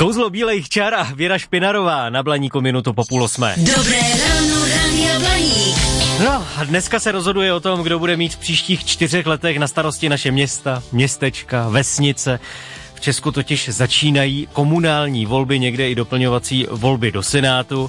Kouzlo bílejch čar a Věra Špinarová na Blaníku minutu po 7:30. Dobré ráno, Rádia Blaník. No a dneska se rozhoduje o tom, kdo bude mít v příštích 4 letech na starosti naše města, městečka, vesnice. V Česku totiž začínají komunální volby, někde i doplňovací volby do Senátu.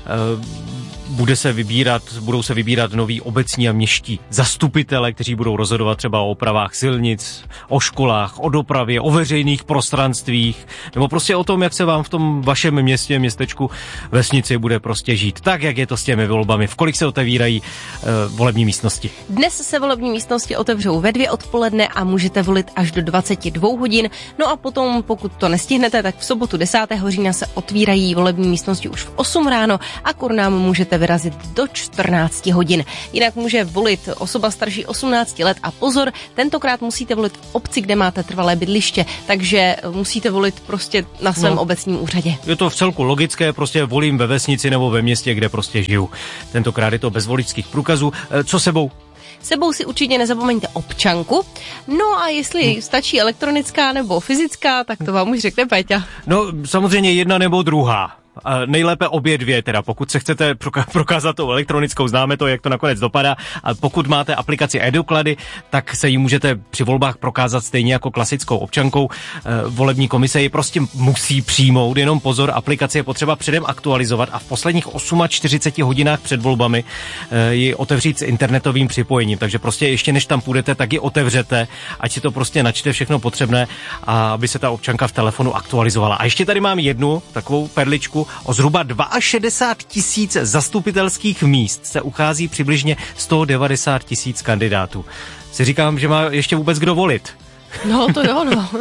Budou se vybírat noví obecní a městští zastupitele, kteří budou rozhodovat třeba o opravách silnic, o školách, o dopravě, o veřejných prostranstvích, nebo prostě o tom, jak se vám v tom vašem městě, městečku, vesnici bude prostě žít. Tak, jak je to s těmi volbami. V kolik se otevírají volební místnosti? Dnes se volební místnosti otevřou ve 2 odpoledne a můžete volit až do 22 hodin. No a potom, pokud to nestihnete, tak v sobotu 10. října se otvírají volební místnosti už v 8 ráno a k urnám můžete vyrazit do 14 hodin. Jinak může volit osoba starší 18 let a pozor, tentokrát musíte volit v obci, kde máte trvalé bydliště, takže musíte volit prostě na svém obecním úřadě. Je to vcelku logické, prostě volím ve vesnici nebo ve městě, kde prostě žiju. Tentokrát je to bez voličských průkazů. Co sebou? Sebou si určitě nezapomeňte občanku. No a jestli stačí elektronická nebo fyzická, tak to vám už řekne Péťa. No samozřejmě jedna nebo druhá. Nejlépe obě dvě, teda pokud se chcete prokázat tou elektronickou, známe to, jak to nakonec dopadá, a pokud máte aplikaci e-doklady, tak se jí můžete při volbách prokázat stejně jako klasickou občankou. Volební komise ji prostě musí přijmout, jenom pozor, aplikaci je potřeba předem aktualizovat a v posledních 48 hodinách před volbami ji otevřít s internetovým připojením, takže prostě ještě než tam půjdete, tak ji otevřete, ať si to prostě načte všechno potřebné, a aby se ta občanka v telefonu aktualizovala. A ještě tady mám jednu takovou perličku. O zhruba 62 000 zastupitelských míst se uchází přibližně 190 000 kandidátů. Si říkám, že má ještě vůbec kdo volit. No, to jo, no.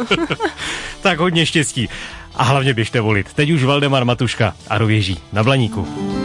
Tak hodně štěstí. A hlavně běžte volit. Teď už Valdemar Matuška a Rověží na Blaníku.